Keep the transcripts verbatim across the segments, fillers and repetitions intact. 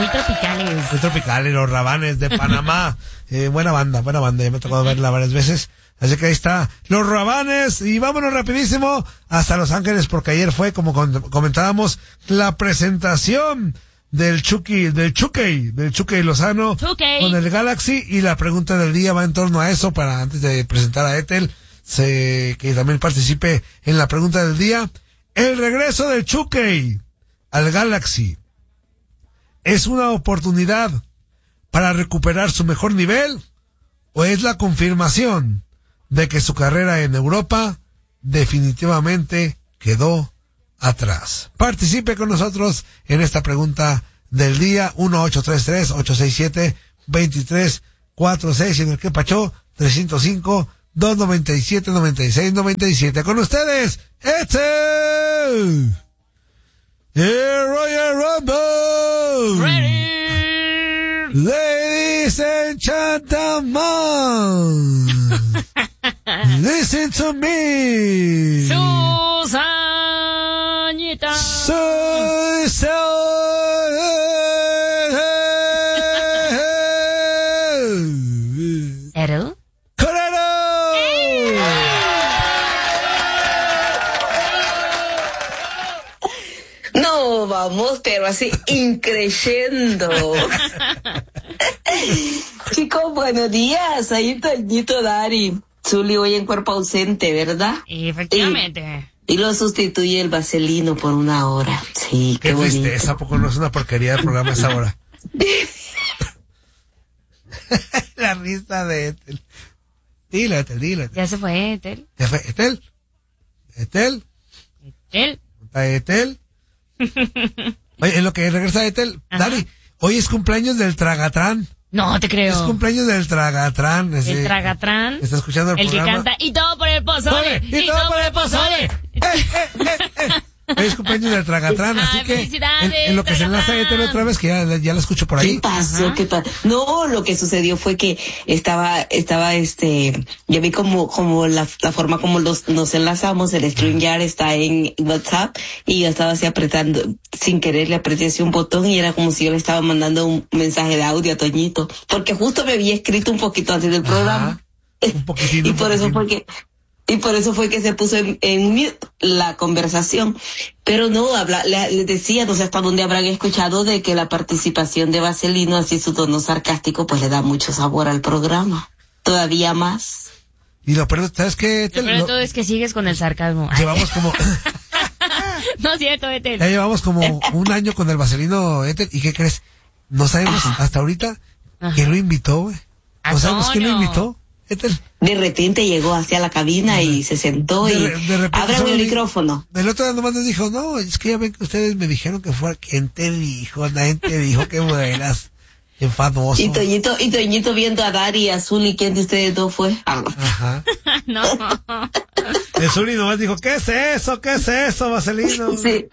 muy tropicales. Muy tropicales, los Rabanes de Panamá. eh, buena banda, buena banda, ya me ha tocado verla varias veces. Así que ahí está, los Rabanes, y vámonos rapidísimo hasta Los Ángeles, porque ayer fue, como comentábamos, la presentación del Chucky, del Chucky, del Chucky Lozano Chucky. Con el Galaxy, y la pregunta del día va en torno a eso, para antes de presentar a Ethel, se, que también participe en la pregunta del día. El regreso del Chucky al Galaxy, ¿es una oportunidad para recuperar su mejor nivel, o es la confirmación de que su carrera en Europa definitivamente quedó atrás? Participe con nosotros en esta pregunta del día. Uno ocho tres tres, ocho seis siete, dos tres cuatro seis, y en el que pachó tres cero cinco, dos nueve siete, nueve seis nueve siete. Con ustedes, este el Royal Rumble. Ready. Ladies and gentlemen, listen to me. Susanita. Soy ¿Ethel? ¡Corero! No, vamos, pero así, increyendo. Chicos, buenos días. Ahí Toñito, Dari. Zuli hoy en cuerpo ausente, ¿verdad? Efectivamente. Y, y lo sustituye el vaselino por una hora. Sí, qué, Qué bonito. tristeza, ¿a poco no es una porquería el programa a esa hora? La risa de Ethel. Dilo, Ethel, dilo. Ya se fue Ethel. ¿Ya fue Ethel? ¿Ethel? Ethel. ¿Está Ethel? Oye, en lo que regresa Ethel, Dari, hoy es cumpleaños del Tragatrán. No te creo. Es cumpleaños del Tragatrán. El ese, Tragatrán. Está escuchando el, el programa. El que canta, y todo por el pozole. Y, y todo, todo por el pozole. Eh, eh, eh, eh. Hoy es cumpleaños del Tragatrán, así Ay, que en, en lo que se enlaza Ethel otra vez, que ya, ya la escucho por ahí. ¿Qué pasó? ¿Qué pasó? No, lo que sucedió fue que estaba, estaba este, yo vi como, como la, la forma como los, nos enlazamos, el StreamYard está en WhatsApp, y yo estaba así apretando, sin querer le apreté así un botón, y era como si yo le estaba mandando un mensaje de audio a Toñito, porque justo me había escrito un poquito antes del programa. Ajá, un poquitito, y por un eso fue que, y por eso fue que se puso en, en mute la conversación. Pero no, habla, le, le decía, no sé hasta dónde habrán escuchado de que la participación de Vaselino, así su tono sarcástico, pues le da mucho sabor al programa. Todavía más. Y lo peor, ¿sabes qué? Lo peor de todo es que sigues con el sarcasmo. Llevamos como... No es cierto, Ethel. Ya llevamos como un año con el Vaselino, Ethel, ¿y qué crees? No sabemos Ajá. hasta ahorita Ajá. quién lo invitó, güey. No sabemos quién lo Antonio. invitó, Ethel. De repente llegó hacia la cabina y se sentó De y re- de repente abre solo el di- micrófono. El otro día nomás nos dijo, no, es que ya ven que ustedes me dijeron que fuera, ¿quién te dijo? Nadie te dijo que fueras enfadoso. Y Toñito, y Toñito viendo a Dari y a Zuli, ¿quién de ustedes dos fue? Ah, Ajá. No. El Zuli nomás dijo, ¿qué es eso? ¿Qué es eso, Vaselino? sí.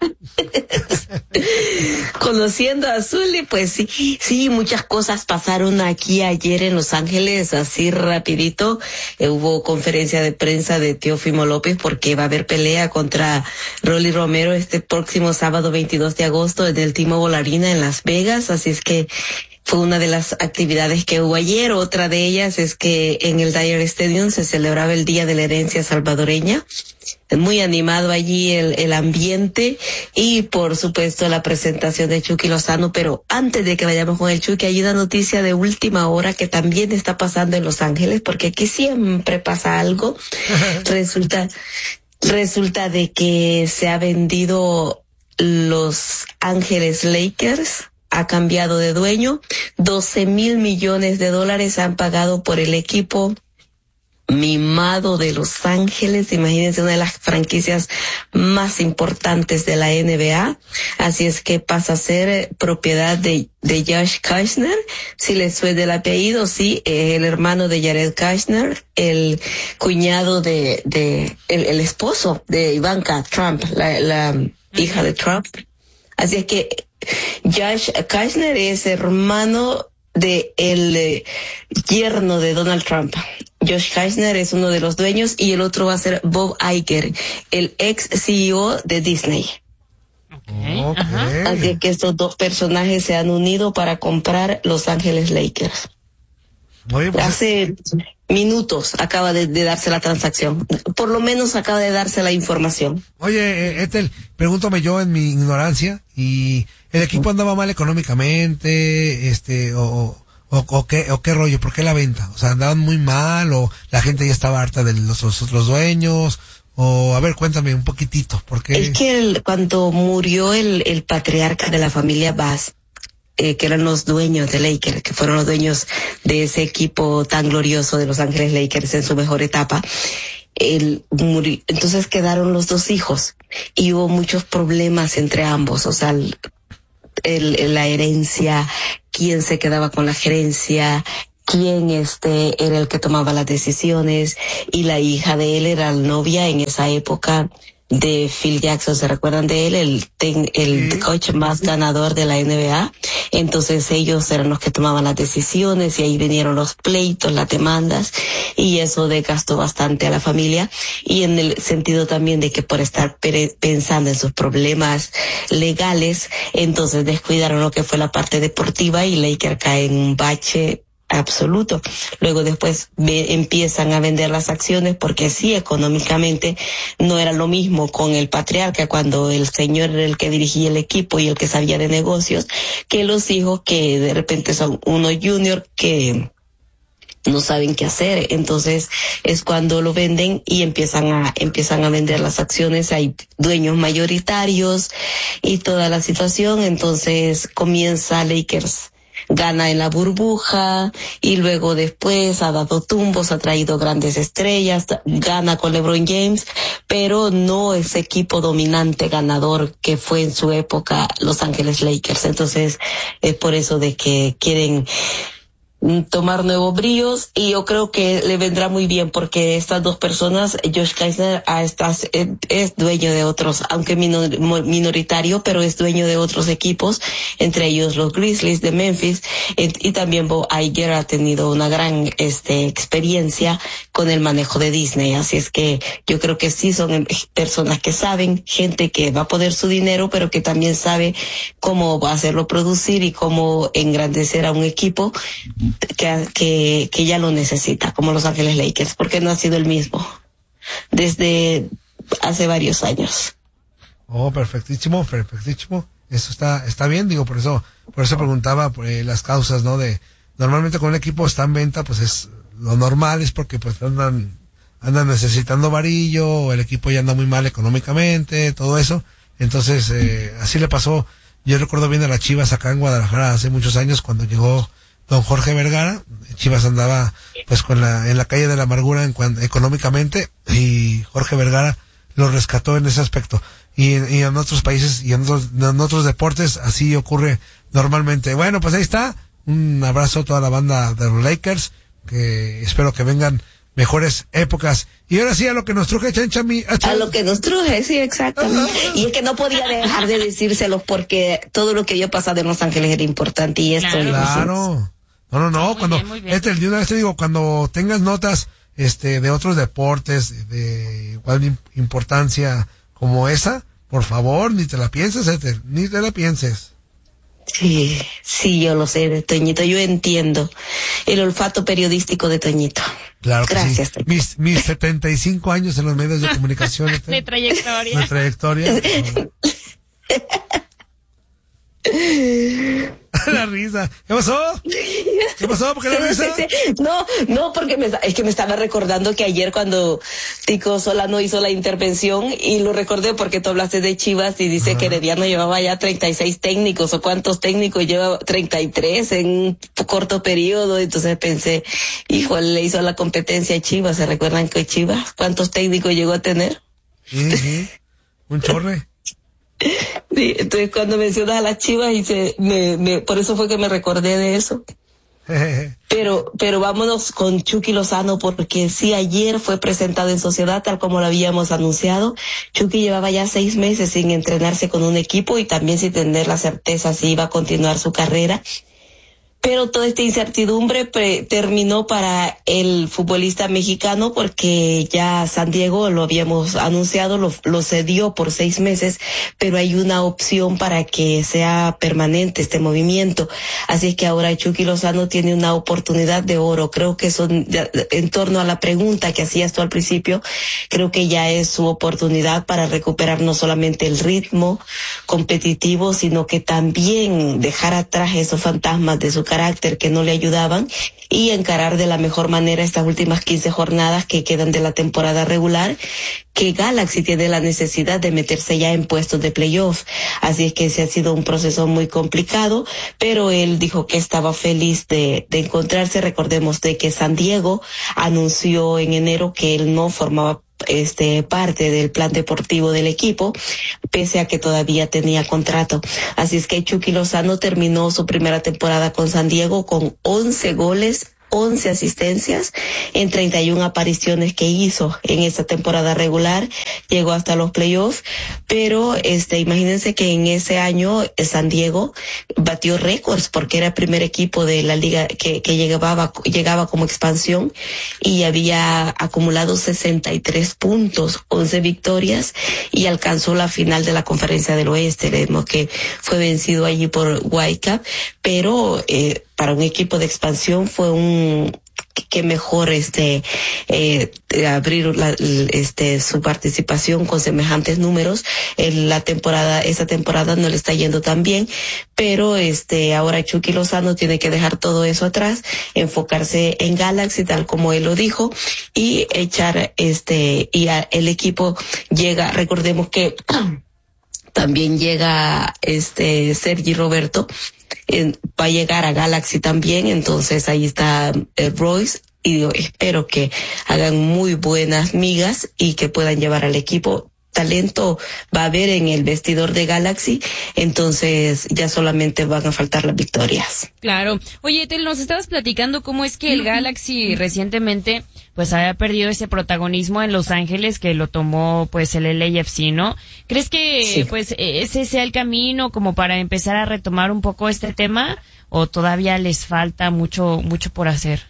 Conociendo a Zuli, pues sí, sí, muchas cosas pasaron aquí ayer en Los Ángeles, así rapidito. Eh, hubo conferencia de prensa de Teófimo López porque va a haber pelea contra Rolly Romero este próximo sábado veintidós de agosto en el T-Mobile Arena en Las Vegas, así es que fue una de las actividades que hubo ayer. Otra de ellas es que en el Dyer Stadium se celebraba el Día de la Herencia Salvadoreña. Muy animado allí el, el ambiente y por supuesto la presentación de Chucky Lozano. Pero antes de que vayamos con el Chucky, hay una noticia de última hora que también está pasando en Los Ángeles, porque aquí siempre pasa algo. Resulta, resulta de que se ha vendido Los Ángeles Lakers. Ha cambiado de dueño, doce mil millones de dólares han pagado por el equipo mimado de Los Ángeles. Imagínense, una de las franquicias más importantes de la N B A. Así es que pasa a ser propiedad de, de Josh Kushner. Si les suena el apellido, sí, es el hermano de Jared Kushner, el cuñado de, de, el, el esposo de Ivanka Trump, la, la hija de Trump. Así es que Josh Kushner es hermano de el eh, yerno de Donald Trump. Josh Kushner es uno de los dueños y el otro va a ser Bob Iger, el ex C E O de Disney. Okay. Ok. Ajá. Así que estos dos personajes se han unido para comprar Los Ángeles Lakers. Oye, pues, Hace minutos acaba de, de darse la transacción. Por lo menos acaba de darse la información. oye, eh, Ethel, pregúntame yo en mi ignorancia, y el equipo andaba mal económicamente, este, o, o, o qué, o qué rollo, ¿por qué la venta? O sea, andaban muy mal, o la gente ya estaba harta de los, los otros dueños, o a ver, cuéntame un poquitito, porque Es que el, cuando murió el, el patriarca de la familia Bass, eh, que eran los dueños de Lakers, que fueron los dueños de ese equipo tan glorioso de Los Ángeles Lakers en su mejor etapa, él murió, entonces quedaron los dos hijos y hubo muchos problemas entre ambos, o sea, el, el, la herencia, quién se quedaba con la gerencia, quién este era el que tomaba las decisiones, y la hija de él era la novia en esa época de Phil Jackson. ¿Se recuerdan de él? El, ten, el Sí. coach más ganador de la N B A. Entonces ellos eran los que tomaban las decisiones y ahí vinieron los pleitos, las demandas, y eso desgastó bastante a la familia, y en el sentido también de que por estar pere- pensando en sus problemas legales, entonces descuidaron lo que fue la parte deportiva y Laker cae en un bache absoluto. Luego después ve, empiezan a vender las acciones porque sí, económicamente no era lo mismo con el patriarca, cuando el señor era el que dirigía el equipo y el que sabía de negocios, que los hijos que de repente son unos junior que no saben qué hacer. Entonces es cuando lo venden y empiezan a empiezan a vender las acciones, hay dueños mayoritarios y toda la situación. Entonces comienza Lakers, gana en la burbuja y luego después ha dado tumbos, ha traído grandes estrellas, gana con LeBron James, pero no ese equipo dominante ganador que fue en su época Los Ángeles Lakers. Entonces es por eso de que quieren tomar nuevos bríos, y yo creo que le vendrá muy bien porque estas dos personas, Josh Kaiser a estas, es, es dueño de otros, aunque minor, minoritario, pero es dueño de otros equipos, entre ellos los Grizzlies de Memphis, y, y también Bob Iger ha tenido una gran este experiencia con el manejo de Disney, así es que yo creo que sí son personas que saben, gente que va a poner su dinero, pero que también sabe cómo hacerlo producir y cómo engrandecer a un equipo Que, que, que ya lo necesita, como Los Ángeles Lakers, porque no ha sido el mismo desde hace varios años. oh, perfectísimo, perfectísimo. Eso está, está bien, digo, por eso, por eso preguntaba por eh, las causas, ¿no? De, normalmente cuando un equipo está en venta, pues es, lo normal es porque pues andan, andan necesitando varillo, o el equipo ya anda muy mal económicamente, todo eso. Entonces, eh, así le pasó, yo recuerdo bien a las Chivas acá en Guadalajara hace muchos años cuando llegó don Jorge Vergara. Chivas andaba pues con la en la calle de la amargura en cuan, económicamente, y Jorge Vergara lo rescató en ese aspecto, y, y en otros países y en otros, en otros deportes así ocurre normalmente. Bueno, pues ahí está, un abrazo a toda la banda de los Lakers, que espero que vengan mejores épocas. Y ahora sí a lo que nos truje, Chencha, mi a lo que nos truje, sí, exactamente. Y es que no podía dejar de decírselos porque todo lo que yo pasado en Los Ángeles era importante, y esto Claro. Claro. No, no, no, Muy cuando, bien, muy bien. este, de una vez te digo, cuando tengas notas, este, de otros deportes, de igual im- importancia como esa, por favor, ni te la pienses, Ethel, ni te la pienses. Sí, sí, yo lo sé, Toñito, yo entiendo el olfato periodístico de Toñito. Claro que Gracias, sí. Toñito. Mis, mis setenta y cinco años en los medios de comunicación, Ethel, De trayectoria. de trayectoria. La risa. ¿Qué pasó? ¿Qué pasó? ¿Por qué la risa? No, no, porque me, es que me estaba recordando que ayer cuando Tico Solano hizo la intervención, y lo recordé porque tú hablaste de Chivas y dice que Herediano llevaba ya treinta y seis técnicos, o cuántos técnicos lleva, treinta y tres en un corto periodo. Entonces pensé, hijo, le hizo la competencia a Chivas. ¿Se recuerdan que Chivas cuántos técnicos llegó a tener? Sí, sí. Un chorre. Sí, entonces cuando mencionas a las Chivas, y se, me, me, por eso fue que me recordé de eso. Pero, pero vámonos con Chucky Lozano, porque sí, ayer fue presentado en sociedad tal como lo habíamos anunciado. Chucky llevaba ya seis meses sin entrenarse con un equipo y también sin tener la certeza si iba a continuar su carrera. Pero toda esta incertidumbre pre- terminó para el futbolista mexicano porque ya San Diego, lo habíamos anunciado, lo, lo cedió por seis meses, pero hay una opción para que sea permanente este movimiento. Así es que ahora Chucky Lozano tiene una oportunidad de oro. Creo que son, en torno a la pregunta que hacías tú al principio, creo que ya es su oportunidad para recuperar no solamente el ritmo competitivo, sino que también dejar atrás esos fantasmas de su carácter que no le ayudaban y encarar de la mejor manera estas últimas quince jornadas que quedan de la temporada regular, que Galaxy tiene la necesidad de meterse ya en puestos de playoff. Así es que ese ha sido un proceso muy complicado, pero él dijo que estaba feliz de, de encontrarse. Recordemos de que San Diego anunció en enero que él no formaba este parte del plan deportivo del equipo, pese a que todavía tenía contrato. Así es que Chucky Lozano terminó su primera temporada con San Diego con once goles, once asistencias en treinta y una apariciones que hizo en esa temporada regular. Llegó hasta los playoffs, pero este imagínense que en ese año San Diego batió récords porque era el primer equipo de la liga que, que llegaba llegaba como expansión y había acumulado sesenta y tres puntos, once victorias y alcanzó la final de la Conferencia del Oeste. Vemos que fue vencido allí por Whitecap, pero eh, para un equipo de expansión fue un que mejor este eh, abrir la, este su participación con semejantes números. En la temporada, esa temporada no le está yendo tan bien, pero este ahora Chucky Lozano tiene que dejar todo eso atrás, enfocarse en Galaxy tal como él lo dijo y echar este y a, el equipo llega, recordemos que también llega este Sergi Roberto, eh, va a llegar a Galaxy también, entonces ahí está eh, Royce y yo espero que hagan muy buenas migas y que puedan llevar al equipo. Talento va a haber en el vestidor de Galaxy, entonces ya solamente van a faltar las victorias. Claro. Oye, Tel, nos estabas platicando cómo es que el Galaxy recientemente pues había perdido ese protagonismo en Los Ángeles que lo tomó pues el L A F C, ¿no? ¿Crees que sí, pues ese sea el camino como para empezar a retomar un poco este tema o todavía les falta mucho mucho por hacer?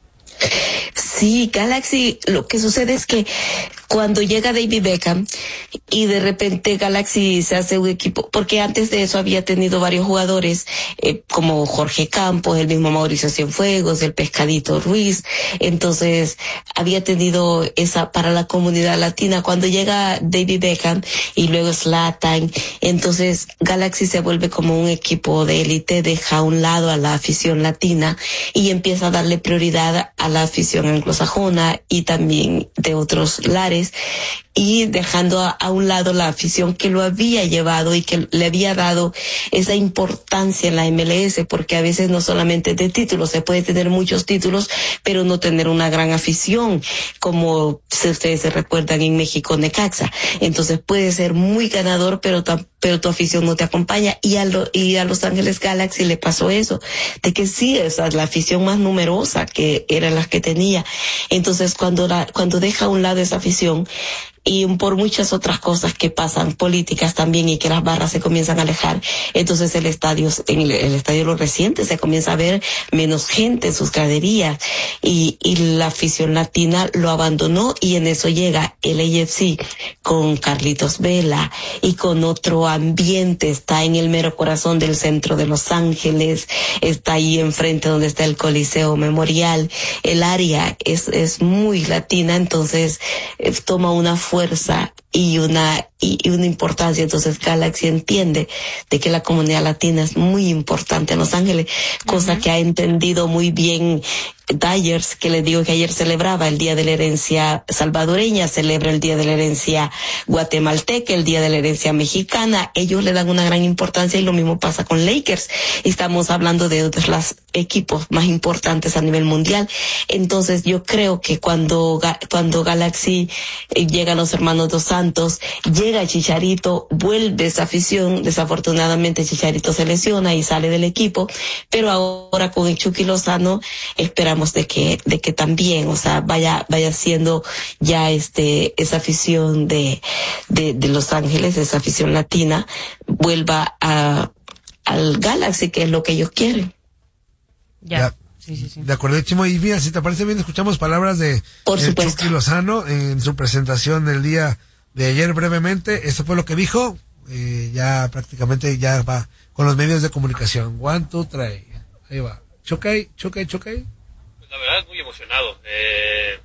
Sí, Galaxy, lo que sucede es que cuando llega David Beckham y de repente Galaxy se hace un equipo, porque antes de eso había tenido varios jugadores eh, como Jorge Campos, el mismo Mauricio Cienfuegos, el Pescadito Ruiz, entonces había tenido esa para la comunidad latina. Cuando llega David Beckham y luego Zlatan, entonces Galaxy se vuelve como un equipo de élite, deja a un lado a la afición latina y empieza a darle prioridad a la afición anglosajona y también de otros lares, y dejando a, a un lado la afición que lo había llevado y que le había dado esa importancia en la M L S, porque a veces no solamente de títulos, se puede tener muchos títulos, pero no tener una gran afición, como si ustedes se recuerdan en México Necaxa. Entonces puede ser muy ganador, pero tampoco pero tu afición no te acompaña, y a, lo, y a Los Ángeles Galaxy le pasó eso, de que sí, o sea, la afición más numerosa que eran las que tenía. Entonces cuando la, cuando deja a un lado esa afición, y por muchas otras cosas que pasan, políticas también, y que las barras se comienzan a alejar, entonces el estadio, en el, el estadio lo reciente, se comienza a ver menos gente en sus graderías, y, y la afición latina lo abandonó, y en eso llega el A F C con Carlitos Vela, y con otro ambiente, está en el mero corazón del centro de Los Ángeles, está ahí enfrente donde está el Coliseo Memorial, el área es, es muy latina, entonces eh, toma una fuerza fuerza y una y, y una importancia. Entonces Galaxy entiende de que la comunidad latina es muy importante en Los Ángeles, cosa uh-huh. que ha entendido muy bien Dyers, que les digo que ayer celebraba el Día de la Herencia Salvadoreña, celebra el Día de la Herencia Guatemalteca, el Día de la Herencia Mexicana. Ellos le dan una gran importancia, y lo mismo pasa con Lakers. Estamos hablando de los equipos más importantes a nivel mundial. Entonces yo creo que cuando cuando Galaxy eh, llega a los hermanos Dos Santos, llega Chicharito, vuelve esa afición. Desafortunadamente Chicharito se lesiona y sale del equipo, pero ahora con el Chucky Lozano esperamos de que de que también, o sea, vaya vaya siendo ya este esa afición de de, de Los Ángeles, esa afición latina, vuelva a al Galaxy, que es lo que ellos quieren. Ya. ya. Sí, sí, sí. De acuerdo, Chimo. Y mira, si te parece bien, escuchamos palabras de Por el supuesto. Chucky Lozano en su presentación del día de ayer brevemente. Esto fue lo que dijo. Eh, ya prácticamente ya va con los medios de comunicación. One, two, three. Ahí va. Chucky, Chucky, Chucky. Pues la verdad, muy emocionado. Eh,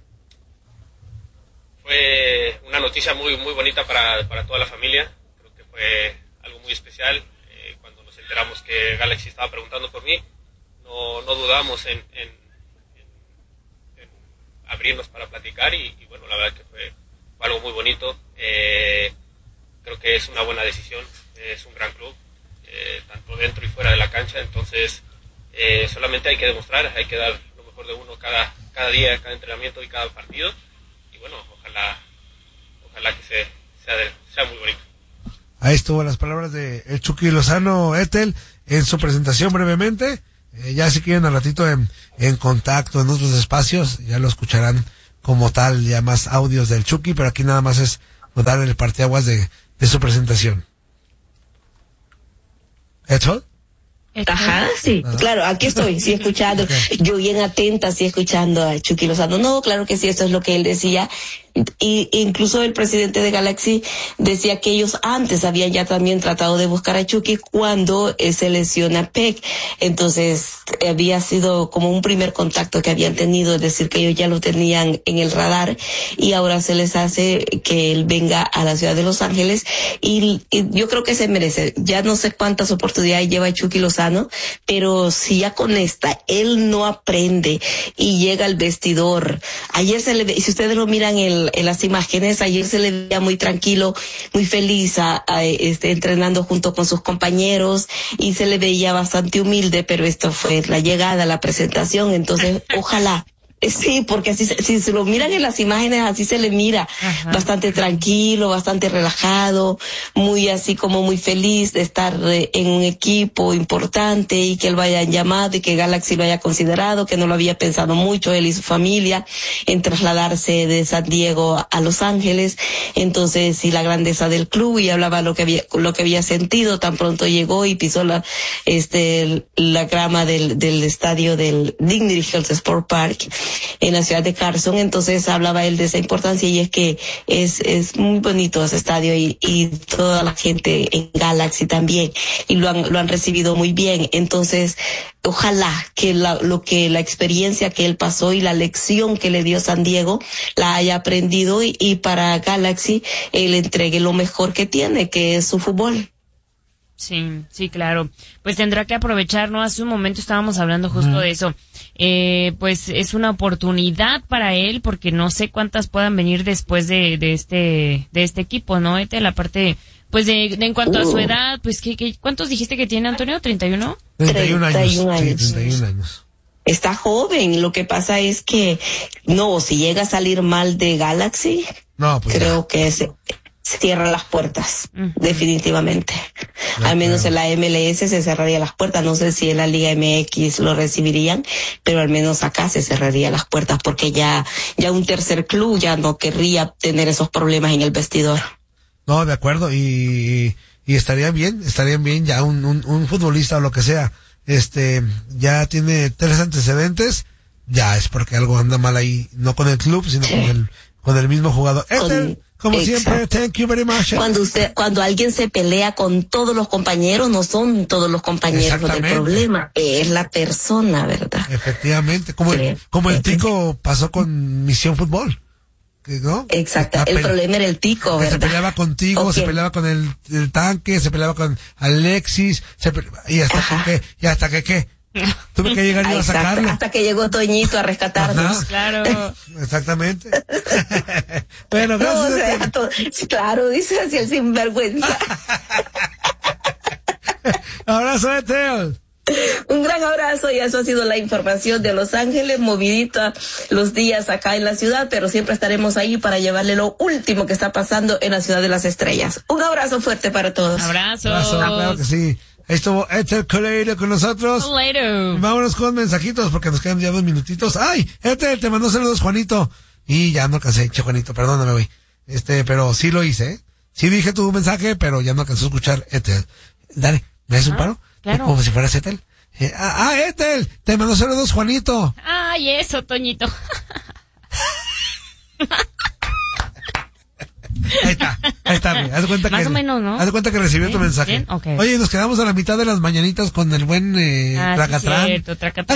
fue una noticia muy muy bonita para, para toda la familia. Creo que fue algo muy especial. Eh, cuando nos enteramos que Galaxy estaba preguntando por mí, no, no dudamos en, en, en, en abrirnos para platicar y, y bueno, la verdad que fue, fue algo muy bonito. Eh, creo que es una buena decisión, es un gran club, eh, tanto dentro y fuera de la cancha, entonces eh, solamente hay que demostrar, hay que dar lo mejor de uno cada, cada día, cada entrenamiento y cada partido, y bueno, ojalá ojalá que se, sea, de, sea muy bonito. Ahí estuvo las palabras de el Chucky Lozano, Ethel, en su presentación brevemente. Eh, ya si quieren al ratito en, en contacto en otros espacios, ya lo escucharán como tal, ya más audios del Chucky, pero aquí nada más es dar el parteaguas de, de su presentación. ¿Ethel? Ajá, sí, Ajá. Claro, aquí estoy, sí, escuchando, okay. Yo bien atenta, sí, escuchando a Chucky Lozano. No, claro que sí, esto es lo que él decía. Y incluso el presidente de Galaxy decía que ellos antes habían ya también tratado de buscar a Chucky cuando eh, se lesiona Peck. Entonces había sido como un primer contacto que habían tenido, es decir, que ellos ya lo tenían en el radar y ahora se les hace que él venga a la ciudad de Los Ángeles y, y yo creo que se merece. Ya no sé cuántas oportunidades lleva Chucky Lozano, pero si ya con esta él no aprende y llega al vestidor. Ayer se le ve, si ustedes lo miran el en las imágenes, ayer se le veía muy tranquilo, muy feliz a, a, este, entrenando junto con sus compañeros y se le veía bastante humilde, pero esto fue la llegada, la presentación, entonces ojalá. Sí, porque así, si se lo miran en las imágenes, así se le mira. Ajá. Bastante tranquilo, bastante relajado, muy así como muy feliz de estar en un equipo importante y que él vaya llamado y que Galaxy lo haya considerado, que no lo había pensado mucho él y su familia en trasladarse de San Diego a Los Ángeles. Entonces, sí, la grandeza del club y hablaba lo que había, lo que había sentido. Tan pronto llegó y pisó la, este, la grama del, del estadio del Dignity Health Sport Park en la ciudad de Carson, entonces hablaba él de esa importancia y es que es es muy bonito ese estadio y, y toda la gente en Galaxy también y lo han lo han recibido muy bien, entonces ojalá que la, lo que la experiencia que él pasó y la lección que le dio San Diego la haya aprendido y, y para Galaxy él entregue lo mejor que tiene, que es su fútbol. Sí, sí, claro. Pues tendrá que aprovechar, ¿no? Hace un momento estábamos hablando justo uh-huh. de eso. Eh, pues es una oportunidad para él porque no sé cuántas puedan venir después de, de este de este equipo, ¿no? Este, la parte, pues de, de en cuanto uh. a su edad, pues ¿qué, qué, ¿cuántos dijiste que tiene Antonio? ¿treinta y uno? treinta y uno años. Sí, treinta y uno años. Está joven, lo que pasa es que, no, si llega a salir mal de Galaxy, no, pues creo ya. que es... cierra las puertas, uh-huh. definitivamente. No, Al menos claro. en la M L S se cerraría las puertas. No sé si en la Liga M X lo recibirían, pero al menos acá se cerraría las puertas porque ya, ya un tercer club ya no querría tener esos problemas en el vestidor. No, de acuerdo, y, y estaría bien, estarían bien ya un, un, un futbolista o lo que sea, este, ya tiene tres antecedentes, ya es porque algo anda mal ahí, no con el club, sino sí. con el, con el mismo jugador. Este, Como Exacto. siempre, thank you very much. Cuando usted, cuando alguien se pelea con todos los compañeros, no son todos los compañeros del problema, es la persona, ¿verdad? Efectivamente, como el, como el Tico pasó con Misión Fútbol, ¿no? Exacto, el pele- problema era el Tico, ¿verdad? Se peleaba contigo, okay. se peleaba con el, el tanque, se peleaba con Alexis, se pele- y hasta Ajá. que, y hasta que, ¿qué? Tuve que llegar yo a sacarlo. Hasta que llegó Toñito a rescatarnos. Ajá. Claro. Exactamente. Bueno, gracias. No, o sea, to- claro, dice así el sinvergüenza. Abrazo, Ethel. Un gran abrazo y eso ha sido la información de Los Ángeles, movidita los días acá en la ciudad, pero siempre estaremos ahí para llevarle lo último que está pasando en la ciudad de las estrellas. Un abrazo fuerte para todos. Abrazo. Abrazo, claro que sí. Ahí estuvo Ethel Coleiro con nosotros. Coleiro. Vámonos con mensajitos porque nos quedan ya dos minutitos. ¡Ay! Ethel, te mandó saludos, Juanito. Y ya no alcancé, che, Juanito, perdóname, güey. Este, pero sí lo hice, ¿eh? Sí dije tu mensaje, pero ya no alcancé a escuchar Ethel. Dale, ¿me haces un paro? Claro. Como si fueras Ethel. Eh, ah, ah, Ethel, te mandó saludos Juanito. Ay, eso, Toñito. Ahí está, ahí está, güey. Haz de cuenta Más que, o menos, ¿no? Haz de cuenta que recibió ¿Sí? tu mensaje. ¿Bien? Okay. Oye, nos quedamos a la mitad de las mañanitas con el buen eh, Ah, Tracatrán. sí, cierto, Tracatrán.